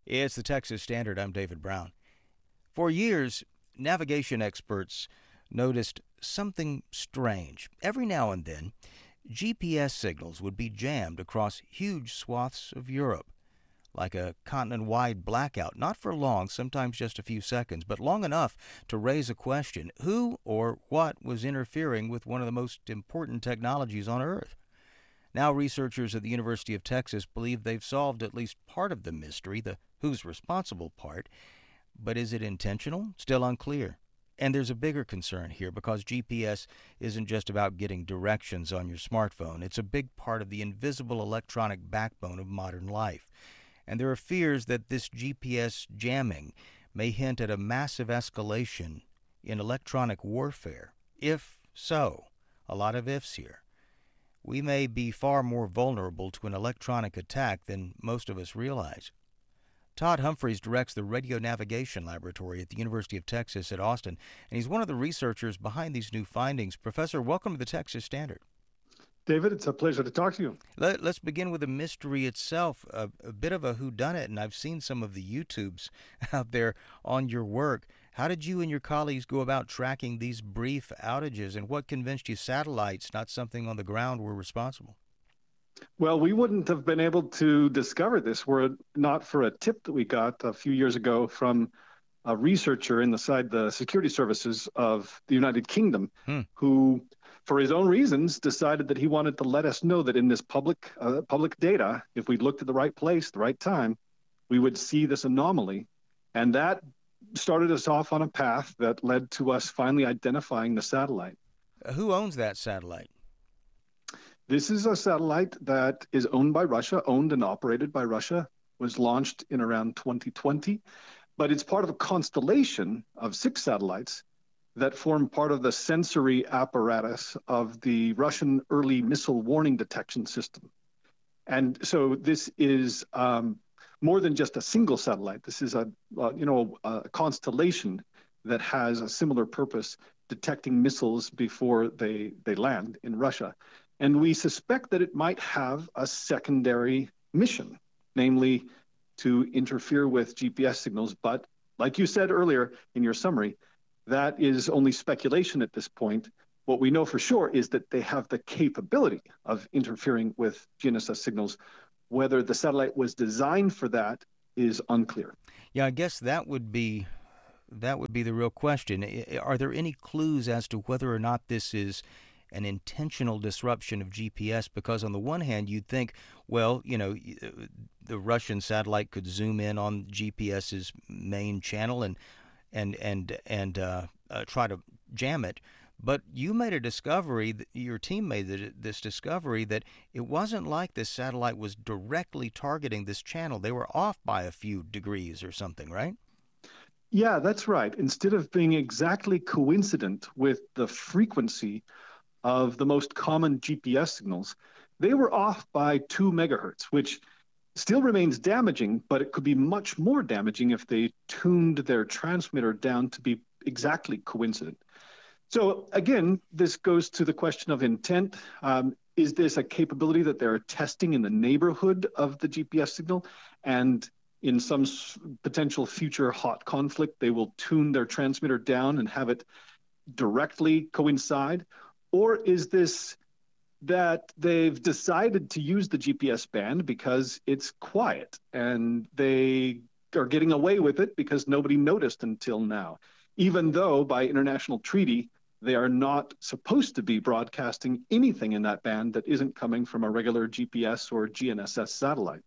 It's the Texas Standard. I'm David Brown. For years, navigation experts noticed something strange. Every now and then, GPS signals would be jammed across huge swaths of Europe, like a continent-wide blackout, not for long, sometimes just a few seconds, but long enough to raise a question: who or what was interfering with one of the most important technologies on Earth? Now researchers at the University of Texas believe they've solved at least part of the mystery, the who's responsible part. But is it intentional? Still unclear. And there's a bigger concern here, because GPS isn't just about getting directions on your smartphone. It's a big part of the invisible electronic backbone of modern life. And there are fears that this GPS jamming may hint at a massive escalation in electronic warfare. If so, a lot of ifs here. We may be far more vulnerable to an electronic attack than most of us realize. Todd Humphreys directs the Radio Navigation Laboratory at the University of Texas at Austin, and he's one of the researchers behind these new findings. Professor, welcome to the Texas Standard. David, it's a pleasure to talk to you. Let's begin with the mystery itself, a bit of a whodunit, and I've seen some of the YouTubes out there on your work. How did you and your colleagues go about tracking these brief outages, and what convinced you satellites, not something on the ground, were responsible? Well, we wouldn't have been able to discover this were it not for a tip that we got a few years ago from a researcher inside the security services of the United Kingdom, who, for his own reasons, decided that he wanted to let us know that in this public data, if we looked at the right place, the right time, we would see this anomaly. And that started us off on a path that led to us finally identifying the satellite. Who owns that satellite? This is a satellite that is owned by Russia, owned and operated by Russia, was launched in around 2020, but it's part of a constellation of 6 satellites that form part of the sensory apparatus of the Russian early missile warning detection system. And so this is more than just a single satellite. This is a constellation that has a similar purpose, detecting missiles before they land in Russia. And we suspect that it might have a secondary mission, namely to interfere with GPS signals. But like you said earlier in your summary, that is only speculation at this point. What we know for sure is that they have the capability of interfering with GNSS signals. Whether the satellite was designed for that is unclear. Yeah, I guess that would be the real question. Are there any clues as to whether or not this is an intentional disruption of GPS? Because on the one hand, you'd think, well, the Russian satellite could zoom in on GPS's main channel and try to jam it. But you made a discovery, your team made this discovery, that it wasn't like this satellite was directly targeting this channel. They were off by a few degrees or something, right? Yeah, that's right. Instead of being exactly coincident with the frequency of the most common GPS signals, they were off by 2 megahertz, which still remains damaging, but it could be much more damaging if they tuned their transmitter down to be exactly coincident. So again, this goes to the question of intent. Is this a capability that they're testing in the neighborhood of the GPS signal, and in some potential future hot conflict, they will tune their transmitter down and have it directly coincide? Or is this that they've decided to use the GPS band because it's quiet and they are getting away with it because nobody noticed until now, even though by international treaty, they are not supposed to be broadcasting anything in that band that isn't coming from a regular GPS or GNSS satellite?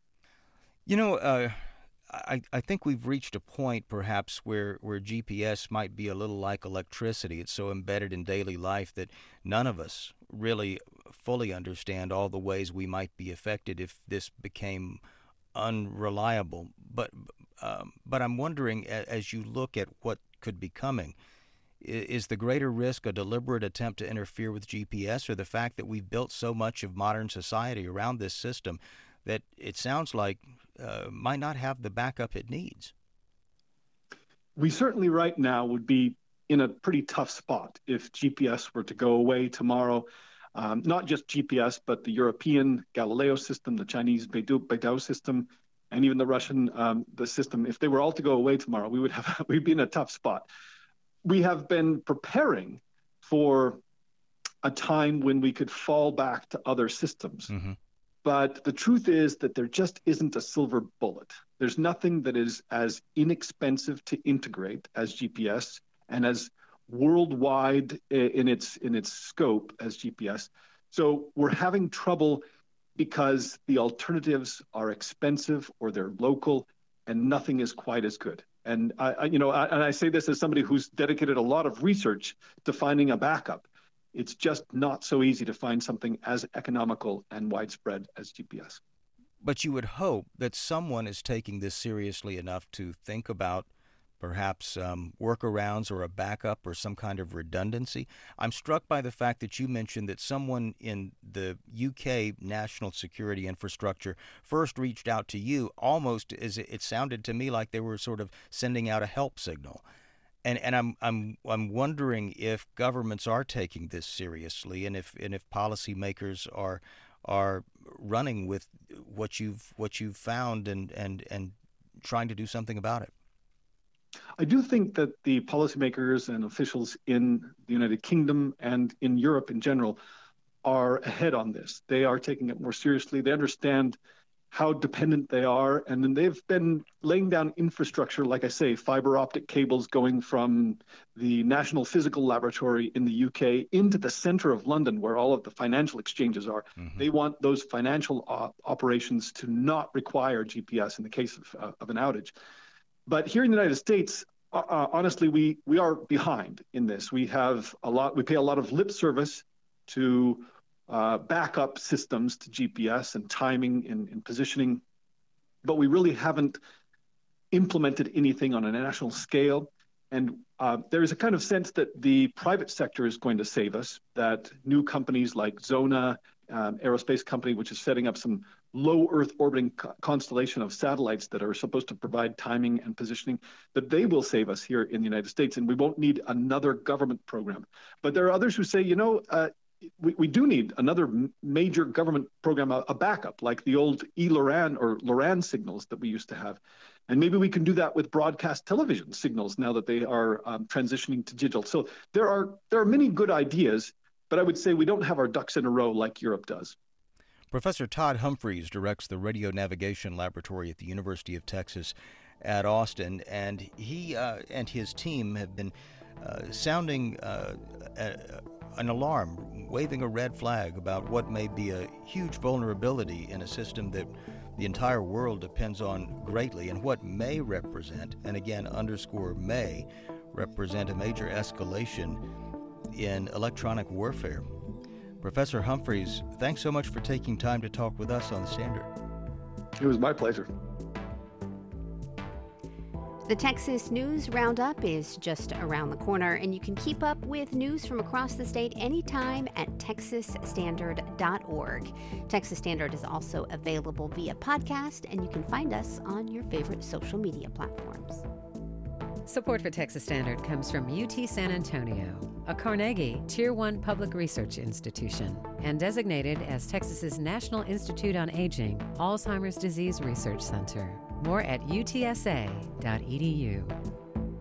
I think we've reached a point perhaps where GPS might be a little like electricity. It's so embedded in daily life that none of us really fully understand all the ways we might be affected if this became unreliable. But I'm wondering, as you look at what could be coming, is the greater risk a deliberate attempt to interfere with GPS, or the fact that we've built so much of modern society around this system that it sounds like might not have the backup it needs? We certainly right now would be in a pretty tough spot if GPS were to go away tomorrow. Not just GPS, but the European Galileo system, the Chinese Beidou system, and even the Russian the system, if they were all to go away tomorrow, we'd be in a tough spot. We have been preparing for a time when we could fall back to other systems. Mm-hmm. But the truth is that there just isn't a silver bullet. There's nothing that is as inexpensive to integrate as GPS and as worldwide in its scope as GPS. So we're having trouble because the alternatives are expensive or they're local, and nothing is quite as good. And I say this as somebody who's dedicated a lot of research to finding a backup. It's just not so easy to find something as economical and widespread as GPS. But you would hope that someone is taking this seriously enough to think about perhaps workarounds or a backup or some kind of redundancy. I'm struck by the fact that you mentioned that someone in the UK national security infrastructure first reached out to you almost as it sounded to me like they were sort of sending out a help signal. And I'm wondering if governments are taking this seriously, and if policymakers are running with what you've found and trying to do something about it. I do think that the policymakers and officials in the United Kingdom and in Europe in general are ahead on this. They are taking it more seriously. They understand how dependent they are, and then they've been laying down infrastructure, like I say, fiber optic cables going from the National Physical Laboratory in the UK into the center of London, where all of the financial exchanges are. Mm-hmm. They want those financial operations to not require GPS in the case of an outage. But here in the United States, honestly, we are behind in this. We pay a lot of lip service to backup systems to GPS and timing and positioning, but we really haven't implemented anything on a national scale. And there is a kind of sense that the private sector is going to save us, that new companies like Zona, aerospace company, which is setting up some low Earth orbiting constellation of satellites that are supposed to provide timing and positioning, that they will save us here in the United States, and we won't need another government program. But there are others who say, we do need another major government program, a backup, like the old eLORAN or LORAN signals that we used to have. And maybe we can do that with broadcast television signals now that they are transitioning to digital. So there are many good ideas, but I would say we don't have our ducks in a row like Europe does. Professor Todd Humphreys directs the Radio Navigation Laboratory at the University of Texas at Austin, and he and his team have been sounding an alarm, waving a red flag about what may be a huge vulnerability in a system that the entire world depends on greatly, and what may represent, and again underscore may, represent a major escalation in electronic warfare. Professor Humphreys, thanks so much for taking time to talk with us on The Standard. It was my pleasure. The Texas News Roundup is just around the corner, and you can keep up with news from across the state anytime at texasstandard.org. Texas Standard is also available via podcast, and you can find us on your favorite social media platforms. Support for Texas Standard comes from UT San Antonio, a Carnegie Tier 1 public research institution, and designated as Texas's National Institute on Aging Alzheimer's Disease Research Center. More at utsa.edu.